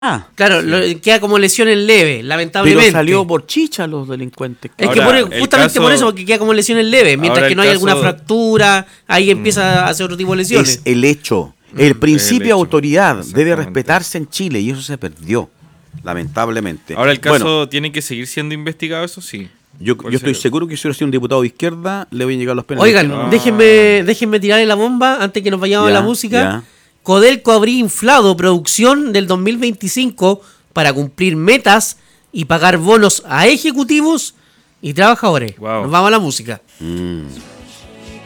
Claro, Sí. queda como lesiones leves, lamentablemente. Pero salió por chicha los delincuentes. Es Ahora, que justamente caso- por eso, porque queda como lesiones leves. Mientras Ahora que el no hay alguna caso- fractura, ahí empieza a hacer otro tipo de lesiones. Es el hecho. El principio de hecho. autoridad debe Exactamente. respetarse en Chile y eso se perdió, lamentablemente. Ahora, el caso Bueno, tiene que seguir siendo investigado, eso sí. yo Por estoy si- seguro que si hubiera sido un diputado de izquierda, le voy a llegar los penas. Oigan, Ah. déjenme tirarle la bomba antes que nos vayamos a Ya, la música. ya. Codelco habría inflado producción del 2025 para cumplir metas y pagar bonos a ejecutivos y trabajadores. Wow. Nos vamos a la música.